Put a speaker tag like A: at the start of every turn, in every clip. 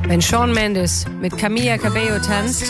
A: Wenn Shawn Mendes mit Camila Cabello tanzt,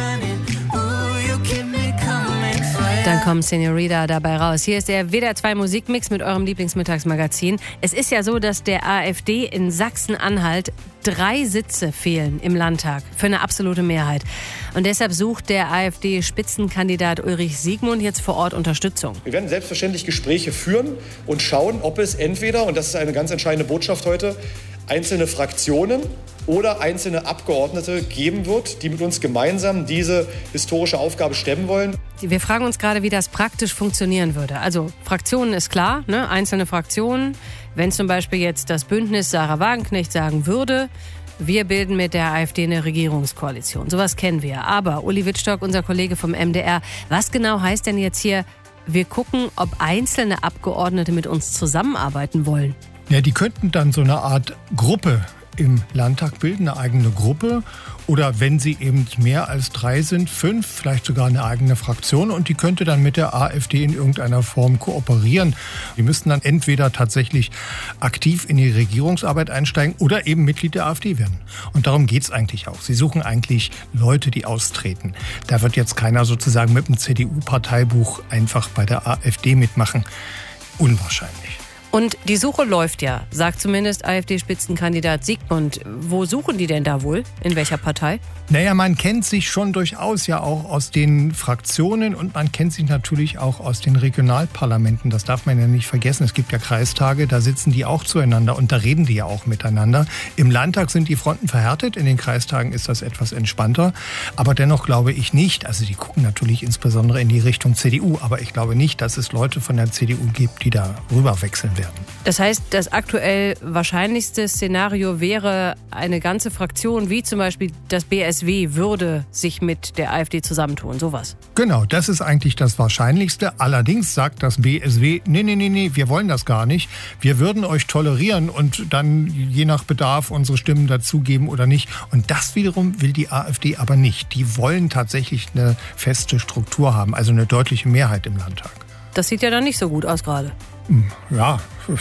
A: dann kommt Señorita dabei raus. Hier ist der WDR 2 Musikmix mit eurem Lieblingsmittagsmagazin. Es ist ja so, dass der AfD in Sachsen-Anhalt 3 Sitze fehlen im Landtag für eine absolute Mehrheit. Und deshalb sucht der AfD-Spitzenkandidat Ulrich Siegmund jetzt vor Ort Unterstützung.
B: Wir werden selbstverständlich Gespräche führen und schauen, ob es entweder, und das ist eine ganz entscheidende Botschaft heute, einzelne Fraktionen oder einzelne Abgeordnete geben wird, die mit uns gemeinsam diese historische Aufgabe stemmen wollen.
A: Wir fragen uns gerade, wie das praktisch funktionieren würde. Also Fraktionen ist klar, ne? Einzelne Fraktionen. Wenn zum Beispiel jetzt das Bündnis Sarah Wagenknecht sagen würde, wir bilden mit der AfD eine Regierungskoalition. Sowas kennen wir. Aber Uli Wittstock, unser Kollege vom MDR, was genau heißt denn jetzt hier, wir gucken, ob einzelne Abgeordnete mit uns zusammenarbeiten wollen?
C: Ja, die könnten dann so eine Art Gruppe im Landtag bilden, eine eigene Gruppe. Oder wenn sie eben mehr als 3 sind, 5, vielleicht sogar eine eigene Fraktion. Und die könnte dann mit der AfD in irgendeiner Form kooperieren. Die müssten dann entweder tatsächlich aktiv in die Regierungsarbeit einsteigen oder eben Mitglied der AfD werden. Und darum geht's eigentlich auch. Sie suchen eigentlich Leute, die austreten. Da wird jetzt keiner sozusagen mit dem CDU-Parteibuch einfach bei der AfD mitmachen. Unwahrscheinlich.
A: Und die Suche läuft ja, sagt zumindest AfD-Spitzenkandidat Siegmund. Wo suchen die denn da wohl? In welcher Partei?
C: Naja, man kennt sich schon durchaus ja auch aus den Fraktionen und man kennt sich natürlich auch aus den Regionalparlamenten. Das darf man ja nicht vergessen. Es gibt ja Kreistage, da sitzen die auch zueinander und da reden die ja auch miteinander. Im Landtag sind die Fronten verhärtet, in den Kreistagen ist das etwas entspannter. Aber dennoch glaube ich nicht, also die gucken natürlich insbesondere in die Richtung CDU, aber ich glaube nicht, dass es Leute von der CDU gibt, die da rüber wechseln werden.
A: Das heißt, das aktuell wahrscheinlichste Szenario wäre, eine ganze Fraktion, wie zum Beispiel das BSW, würde sich mit der AfD zusammentun, sowas.
C: Genau, das ist eigentlich das Wahrscheinlichste. Allerdings sagt das BSW, nee, wir wollen das gar nicht. Wir würden euch tolerieren und dann je nach Bedarf unsere Stimmen dazugeben oder nicht. Und das wiederum will die AfD aber nicht. Die wollen tatsächlich eine feste Struktur haben, also eine deutliche Mehrheit im Landtag.
A: Das sieht ja dann nicht so gut aus gerade.
C: Ja,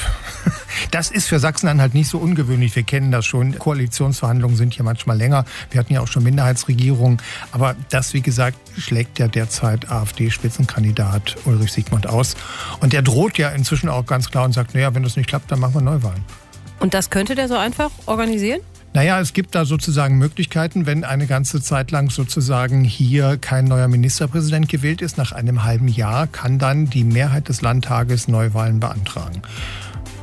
C: das ist für Sachsen-Anhalt nicht so ungewöhnlich. Wir kennen das schon. Koalitionsverhandlungen sind hier manchmal länger. Wir hatten ja auch schon Minderheitsregierungen. Aber das, wie gesagt, schlägt ja derzeit AfD-Spitzenkandidat Ulrich Siegmund aus. Und der droht ja inzwischen auch ganz klar und sagt, naja, wenn das nicht klappt, dann machen wir Neuwahlen.
A: Und das könnte der so einfach organisieren?
C: Naja, es gibt da sozusagen Möglichkeiten, wenn eine ganze Zeit lang sozusagen hier kein neuer Ministerpräsident gewählt ist. Nach einem halben Jahr kann dann die Mehrheit des Landtages Neuwahlen beantragen.